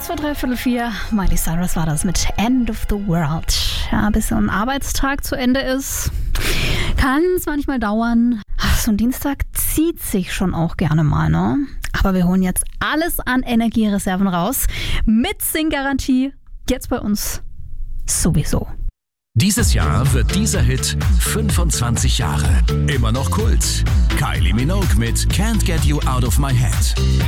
Kurz vor 3:45, Miley Cyrus war das mit End of the World. Ja, bis so ein Arbeitstag zu Ende ist, kann es manchmal dauern. So ein Dienstag zieht sich schon auch gerne mal, ne? Aber wir holen jetzt alles an Energiereserven raus. Mit Sing-Garantie. Jetzt bei uns sowieso. Dieses Jahr wird dieser Hit 25 Jahre. Immer noch Kult. Kylie Minogue mit Can't Get You Out of My Head.